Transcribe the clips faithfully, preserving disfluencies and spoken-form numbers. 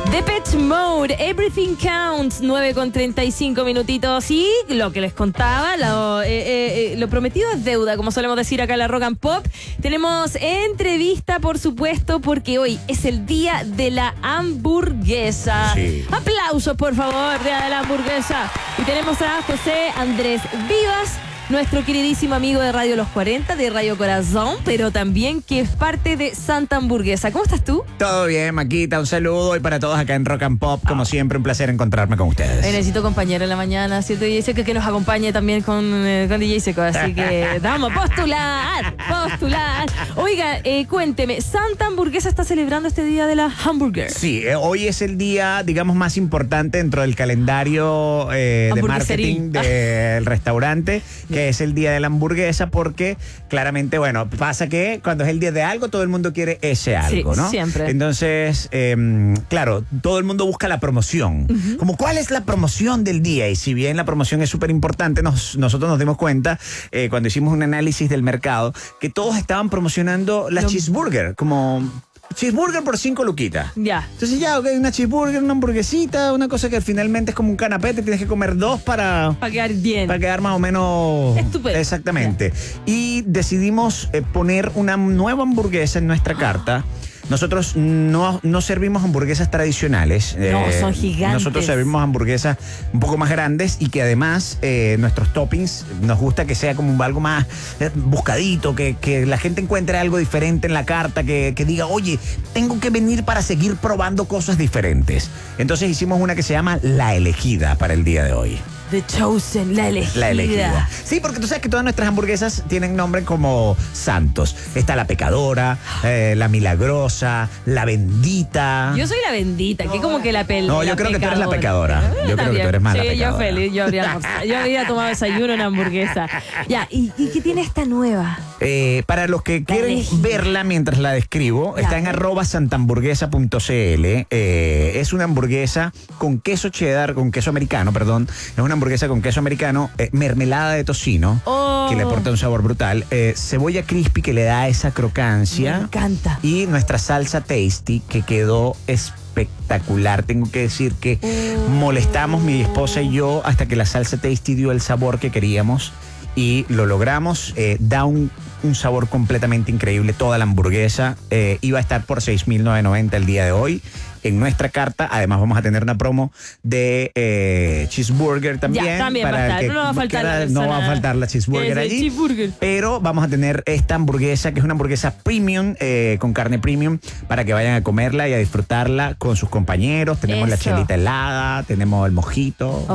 Depeche Mode, Everything Counts, nueve con treinta y cinco minutitos. Y lo que les contaba, lo, eh, eh, lo prometido es deuda, como solemos decir acá en la Rock and Pop. Tenemos entrevista, por supuesto, porque hoy es el día de la hamburguesa. Sí. Aplausos, por favor, día de la hamburguesa. Y tenemos a José Andrés Vivas, nuestro queridísimo amigo de Radio Los cuarenta, de Radio Corazón, pero también que es parte de Santa Hamburguesa. ¿Cómo estás tú? Todo bien, Maquita, un saludo y para todos acá en Rock and Pop, como siempre, un placer encontrarme con ustedes. Eh, necesito compañero en la mañana, ¿cierto? D J Seco, que nos acompañe también con, eh, con D J Seco, así que vamos, postular, postular. Oiga, eh, cuénteme, Santa Hamburguesa está celebrando este día de la hamburger. Sí, eh, hoy es el día, digamos, más importante dentro del calendario eh, de marketing del restaurante, que es el día de la hamburguesa, porque claramente, bueno, pasa que cuando es el día de algo, todo el mundo quiere ese algo, sí, ¿no? Siempre. Entonces, eh, claro, todo el mundo busca la promoción. Uh-huh. Como, ¿cuál es la promoción del día? Y si bien la promoción es súper importante, nos, nosotros nos dimos cuenta, eh, cuando hicimos un análisis del mercado, que todos estaban promocionando la Lo... cheeseburger, como... cheeseburger por cinco luquitas. Ya. Entonces ya, ok, una cheeseburger, una hamburguesita, una cosa que finalmente es como un canapé, te tienes que comer dos para... Para quedar bien. Para quedar más o menos... Estupendo. Exactamente. Ya. Y decidimos eh, poner una nueva hamburguesa en nuestra carta. Nosotros no, no servimos hamburguesas tradicionales. No, eh, son gigantes. Nosotros servimos hamburguesas un poco más grandes y que además eh, nuestros toppings nos gusta que sea como algo más eh, buscadito, que, que la gente encuentre algo diferente en la carta, que, que diga, oye, tengo que venir para seguir probando cosas diferentes. Entonces hicimos una que se llama La Elegida para el día de hoy. The Chosen, la elegida. La elegida. Sí, porque tú sabes que todas nuestras hamburguesas tienen nombre como santos. Está la pecadora, eh, la milagrosa, la bendita. Yo soy la bendita, que como que la pelea. No, yo creo que tú eres la pecadora. Yo, yo creo que tú eres más sí, la pecadora. yo feliz, yo habría, yo habría tomado desayuno en hamburguesa. Ya, ¿y, y qué tiene esta nueva? Eh, para los que quieren elegida. verla mientras la describo, ya. Está en arroba santahamburguesa punto cl. Eh, es una hamburguesa con queso cheddar, con queso americano, perdón. Es una hamburguesa con queso americano, eh, mermelada de tocino, oh. que le aporta un sabor brutal, eh, cebolla crispy que le da esa crocancia. Me encanta. Y nuestra salsa tasty que quedó espectacular. Tengo que decir que oh. molestamos mi esposa y yo hasta que la salsa tasty dio el sabor que queríamos y lo logramos. Eh, da un, un sabor completamente increíble. Toda la hamburguesa eh, iba a estar por seis mil novecientos noventa el día de hoy. En nuestra carta, además vamos a tener una promo de eh, cheeseburger también. Ya, también para va a estar, que, no va a faltar la, la no va a faltar la cheeseburger allí. Cheeseburger. Pero vamos a tener esta hamburguesa, que es una hamburguesa premium, eh, con carne premium, para que vayan a comerla y a disfrutarla con sus compañeros. Tenemos Eso. la chelita helada, tenemos el mojito. Oh,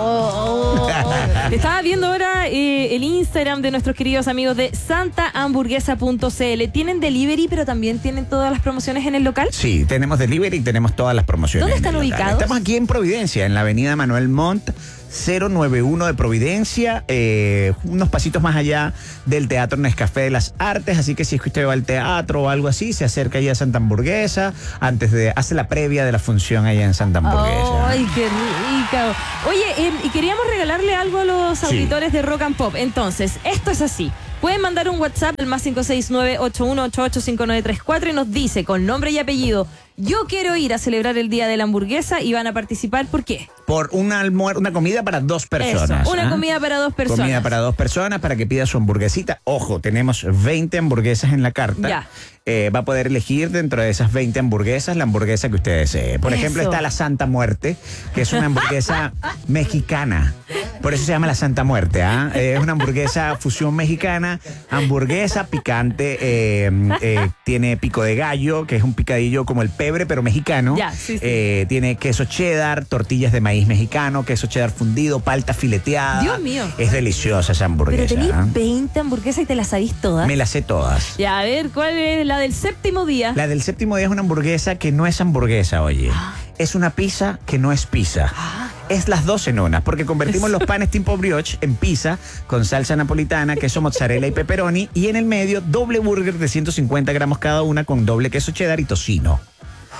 oh, oh, oh. Estaba viendo ahora eh, el Instagram de nuestros queridos amigos de santa hamburguesa punto cl. ¿Tienen delivery, pero también tienen todas las promociones en el local? Sí, tenemos delivery y tenemos todas las promociones. ¿Dónde están ubicados? Estamos aquí en Providencia, en la avenida Manuel Montt, cero noventa y uno de Providencia, eh, unos pasitos más allá del Teatro Nescafé de las Artes, así que si es que usted va al teatro o algo así, se acerca allá a Santa Hamburguesa, antes de, hace la previa de la función allá en Santa Hamburguesa. ¡Ay, qué rico! Oye, eh, y queríamos regalarle algo a los Sí. auditores de Rock and Pop. Entonces, esto es así. Pueden mandar un WhatsApp al más cinco seis nueve, ocho uno ocho ocho, cinco nueve tres cuatro y nos dice con nombre y apellido: yo quiero ir a celebrar el día de la hamburguesa, y van a participar. ¿Por qué? Por una, almuer- una comida para dos personas. Eso, una ¿ah? comida para dos personas. Comida para dos personas para que pida su hamburguesita. Ojo, tenemos veinte hamburguesas en la carta. Ya. Eh, va a poder elegir dentro de esas veinte hamburguesas la hamburguesa que usted desee. Por Eso. ejemplo, está la Santa Muerte, que es una hamburguesa mexicana. Por eso se llama la Santa Muerte. ¿ah? Eh, es una hamburguesa fusión mexicana, hamburguesa picante, eh, eh, tiene pico de gallo, que es un picadillo como el pebre, pero mexicano. Ya, sí, sí. Eh, tiene queso cheddar, tortillas de maíz mexicano, queso cheddar fundido, palta fileteada. Dios mío. Es deliciosa esa hamburguesa. Pero tenéis ¿ah? veinte hamburguesas y te las sabís todas. Me las sé todas. Ya, a ver, ¿cuál es la del séptimo día? La del séptimo día es una hamburguesa que no es hamburguesa, oye. Ah. Es una pizza que no es pizza. Ah. Es las dos en una, porque convertimos los panes tipo brioche en pizza con salsa napolitana, queso mozzarella y pepperoni, y en el medio doble burger de ciento cincuenta gramos cada una con doble queso cheddar y tocino.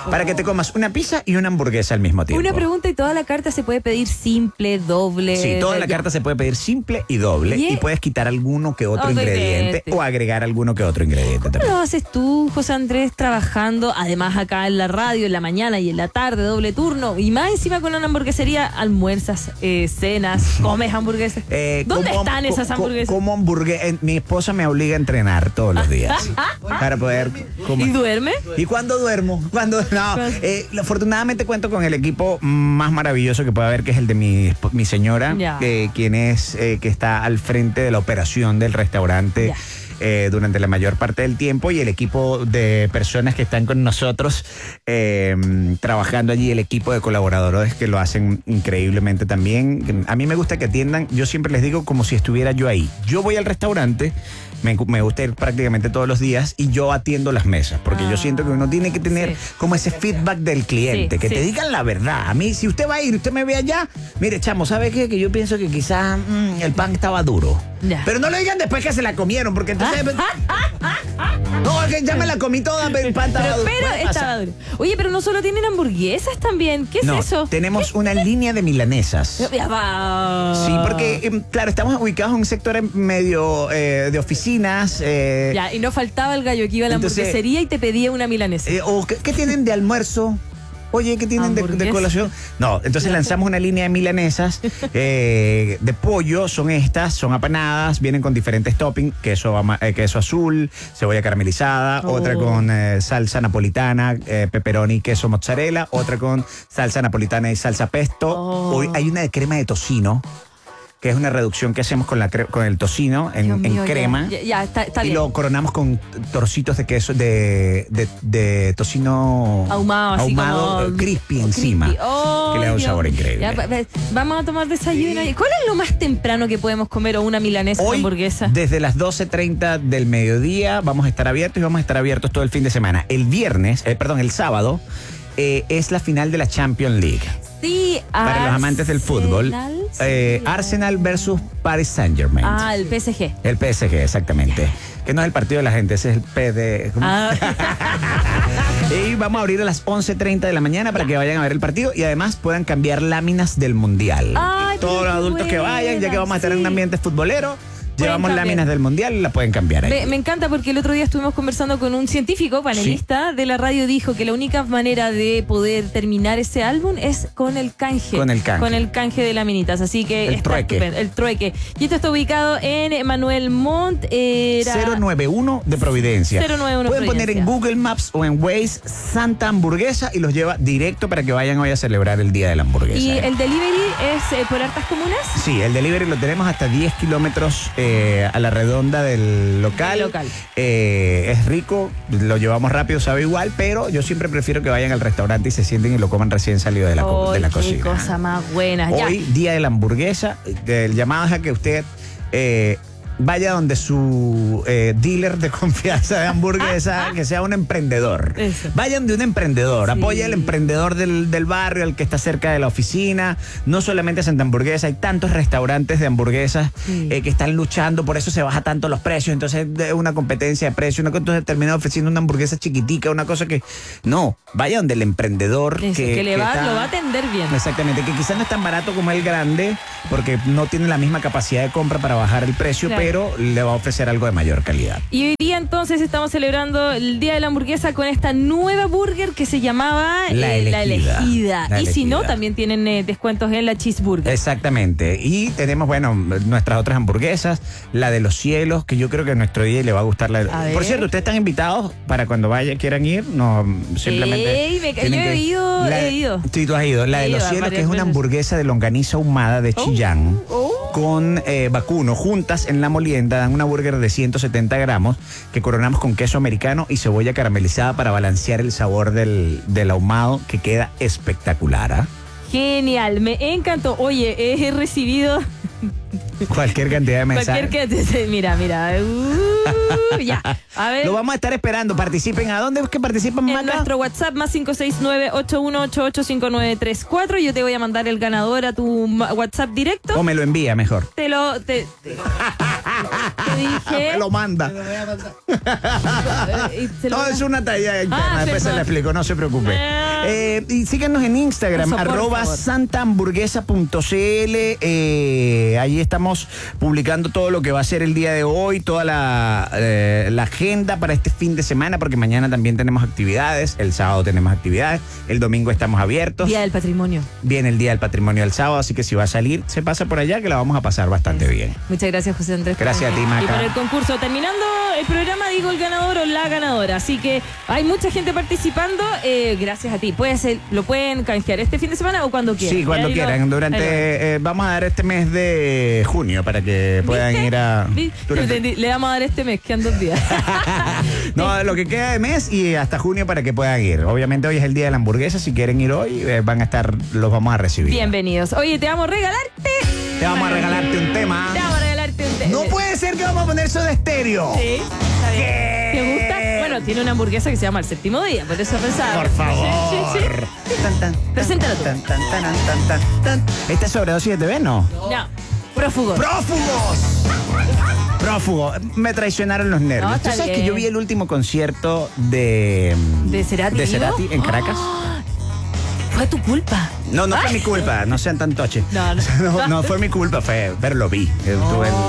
para que te comas una pizza y una hamburguesa al mismo tiempo. Una pregunta, ¿y toda la carta se puede pedir simple, doble? Sí, toda la ya. carta se puede pedir simple y doble. Yeah. Y puedes quitar alguno que otro Otro ingrediente ingrediente. o agregar alguno que otro ingrediente ¿Cómo también. lo haces tú, José Andrés, trabajando, además acá en la radio, en la mañana y en la tarde, doble turno, y más encima con una hamburguesería, almuerzas, eh, cenas, comes hamburguesas? Eh, ¿Dónde como- están co- esas co- hamburguesas? Como hamburguesa. Mi esposa me obliga a entrenar todos los días para poder comer. ¿Y duerme? ¿Y cuándo duermo? ¿Cuándo? No. Eh, afortunadamente cuento con el equipo más maravilloso que puede haber, que es el de mi, esp- mi señora, Ya. eh, quien es eh, que está al frente de la operación del restaurante. Ya. Eh, durante la mayor parte del tiempo, y el equipo de personas que están con nosotros eh, trabajando allí, el equipo de colaboradores que lo hacen increíblemente también. A mí me gusta que atiendan, yo siempre les digo como si estuviera yo ahí. Yo voy al restaurante, me, me gusta ir prácticamente todos los días y yo atiendo las mesas, porque Ah, yo siento que uno tiene que tener sí. como ese feedback del cliente, Sí, que sí. te digan la verdad. A mí, si usted va a ir y usted me ve allá, mire, chamo, ¿sabe qué? Que yo pienso que quizás mm, el pan estaba duro. Ya. Pero no lo digan después que se la comieron, porque entonces... No, es que ya me la comí toda, pero el pan estaba Pero, duro. pero Puede estaba pasar. duro. Oye, pero no solo tienen hamburguesas también. ¿Qué es No, eso? tenemos una línea de milanesas. Ya va. Sí, porque, em, claro, estamos ubicados en un sector en medio eh, de oficinas. eh, Ya, y no faltaba el gallo que iba a la Entonces- hamburguesería y te pedía una milanesa. eh, o ¿qué, qué tienen de almuerzo? Oye, ¿qué tienen de, de Hamburguesa. colación? No, entonces lanzamos una línea de milanesas eh, de pollo, son estas, son apanadas, vienen con diferentes toppings, queso, ama- eh, queso azul, cebolla caramelizada, Oh. otra con eh, salsa napolitana, eh, pepperoni, queso mozzarella, otra con salsa napolitana y salsa pesto. Oh. Hoy hay una de crema de tocino, que es una reducción que hacemos con, la cre- con el tocino en, Dios en mío, ya, crema. Ya, ya, está, está Y bien. lo coronamos con trocitos de queso, de, de, de tocino Ahumado, así ahumado, como- eh, crispy encima. Crispy. Oh, que le da un Dios. sabor increíble. Ya, va- va- vamos a tomar desayuno. ¿Cuál es lo más temprano que podemos comer? ¿O una milanesa o Hoy, hamburguesa? desde las doce treinta del mediodía, vamos a estar abiertos y vamos a estar abiertos todo el fin de semana. El viernes, eh, perdón, el sábado, eh, es la final de la Champions League. Sí, Para los amantes del fútbol, Arsenal, eh, sí. Arsenal versus Paris Saint Germain. Ah, el P S G. El P S G, exactamente. Que no es el partido de la gente, ese es el P de... ¿cómo? Ah. Y vamos a abrir a las once treinta de la mañana para que vayan a ver el partido y además puedan cambiar láminas del Mundial. Ay, pero Todos los qué adultos que vayan, ya que vamos a estar en un sí. ambiente futbolero, llevamos cambiar. láminas del Mundial y la pueden cambiar ahí. Me, me encanta porque el otro día estuvimos conversando con un científico, panelista de la radio, dijo que la única manera de poder terminar ese álbum es con el canje. Con el canje. Con el canje de laminitas. Así que El está trueque. estupendo, el trueque. Y esto está ubicado en Manuel Montt. Era... cero nueve uno de Providencia. cero nueve uno Pueden poner en Providencia. Google Maps o en Waze Santa Hamburguesa y los lleva directo para que vayan hoy a celebrar el Día de la Hamburguesa. ¿Y ¿eh? el delivery es eh, por hartas comunas? Sí, el delivery lo tenemos hasta diez kilómetros eh, a la redonda del local. Del local. Eh, es rico, lo llevamos rápido, sabe igual, pero yo siempre prefiero que vayan al restaurante y se sienten y lo coman recién salido de la, co- de la Ay, cocina. qué cosa más buena. Ya. Hoy, día de la hamburguesa, el llamado es a que usted eh, vaya donde su eh, dealer de confianza de hamburguesa, que sea un emprendedor. Eso. Vayan de un emprendedor, Sí. apoya al emprendedor del, del barrio, al que está cerca de la oficina. No solamente Santa Hamburguesa, hay tantos restaurantes de hamburguesas Sí. eh, que están luchando, por eso se baja tanto los precios. Entonces, de una competencia de precios, una cosa, entonces termina ofreciendo una hamburguesa chiquitica, una cosa que. No, vaya donde el emprendedor Eso, que, le va, está- lo va a atender bien. Exactamente, que quizás no es tan barato como el grande, porque no tiene la misma capacidad de compra para bajar el precio, Claro. pero le va a ofrecer algo de mayor calidad. Y hoy día entonces estamos celebrando el Día de la Hamburguesa con esta nueva burger que se llamaba La eh, Elegida. Elegida. La Y si no, Elegida. también tienen eh, descuentos en la cheeseburger. Exactamente. Y tenemos, bueno, nuestras otras hamburguesas, la de los cielos, que yo creo que a nuestro día le va a gustar. La... A Por ver. cierto, ustedes están invitados para cuando vayan, quieran ir, no simplemente. Ey, me ca- tienen yo he ido, La- he ido. Sí, tú has ido. La He de los ido cielos, que varias es una veces. hamburguesa de longaniza ahumada de Chillán. Oh. Con eh, vacuno, juntas en la molienda, dan una burger de ciento setenta gramos que coronamos con queso americano y cebolla caramelizada para balancear el sabor del, del ahumado, que queda espectacular. ¿Ah? Genial, me encantó. Oye, he recibido Cualquier cantidad de mensajes. Cualquier que mira, mira. Uh, ya. A ver. Lo vamos a estar esperando. Participen. ¿A dónde es que participan, En Maca? nuestro WhatsApp más cinco seis nueve, ocho uno ocho ocho, cinco nueve tres cuatro. Yo te voy a mandar el ganador a tu ma- WhatsApp directo. O me lo envía mejor. Te lo te, te, te dije. Me lo manda. eh, y te lo- No, es una talla interna. Ah, Después se perdón. la explico, no se preocupe. Ah. Eh, y síganos en Instagram, Eso, por arroba favor. santahamburguesa punto cl. Eh, ahí estamos publicando todo lo que va a ser el día de hoy, toda la, eh, la agenda para este fin de semana, porque mañana también tenemos actividades, el sábado tenemos actividades, el domingo estamos abiertos. Día del Patrimonio. Viene el Día del Patrimonio el sábado, así que si va a salir, se pasa por allá que la vamos a pasar bastante bien. Muchas gracias, José Andrés. Gracias a ti, Maca. Y por el concurso. Terminando el programa, digo el ganador o la ganadora. Así que hay mucha gente participando. Eh, gracias a ti. Puede ser, lo pueden canjear este fin de semana o cuando quieran. Sí, cuando Ahí lo- quieran. ahí lo- Durante, eh, vamos a dar este mes de junio para que puedan ¿Viste? ir a... Vi- durante- Entendí. Le vamos a dar este mes, quedan dos días. No, lo que queda de mes y hasta junio para que puedan ir. Obviamente hoy es el día de la hamburguesa. Si quieren ir hoy, eh, van a estar, los vamos a recibir. Bienvenidos. Oye, te vamos a regalarte. Te vamos a regalarte un tema. Te vamos a regalarte un tema. No puede ser que vamos a poner eso de estéreo. Sí, está bien. ¿Qué? ¿Te gusta? Bueno, tiene una hamburguesa que se llama El Séptimo Día, por eso pensaba. Por favor. Sí, sí, sí. Tan, tan, tan, Preséntala tú. tan, tan, tan, tan, tan, tan. ¿Esta es sobredosis de T V? No. No, prófugo. ¡Prófugos! Prófugo. Me traicionaron los nervios. No, ¿Tú está sabes que bien. yo vi el último concierto de... ¿De Cerati? De vivo? Cerati en Caracas? ¡Ah! Fue tu culpa. No, no fue mi culpa. No sean tan toches. No, no. no, no fue mi culpa. Fue verlo vi. Estuve en-